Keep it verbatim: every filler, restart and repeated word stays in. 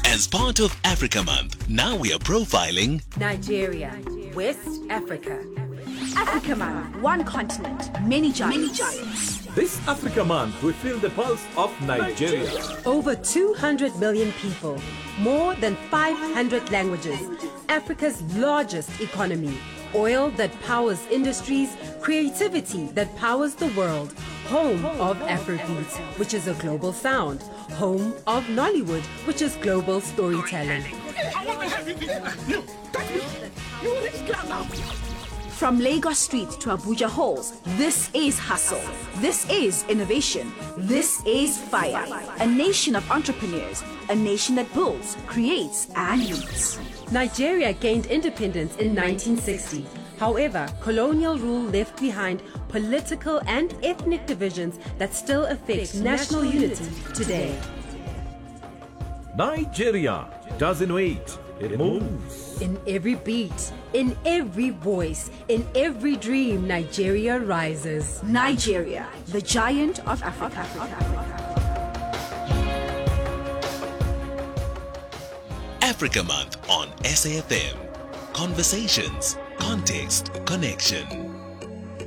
As part of Africa Month, now we are profiling Nigeria, West Africa. Africa Month, one continent, many giants. This Africa Month, we feel the pulse of Nigeria. Over two hundred million people, more than five hundred languages, Africa's largest economy, oil that powers industries, creativity that powers the world, home of Afrobeat, which is a global sound, home of Nollywood, which is global storytelling. From Lagos Street to Abuja halls, this is hustle. This is innovation. This is fire. A nation of entrepreneurs. A nation that builds, creates, and leads. Nigeria gained independence in nineteen sixty. However, colonial rule left behind political and ethnic divisions that still affect national unity today. Nigeria doesn't wait, it moves. In every beat, in every voice, in every dream, Nigeria rises. Nigeria, the giant of Africa. Africa Month on S A F M. Conversations, context, connection.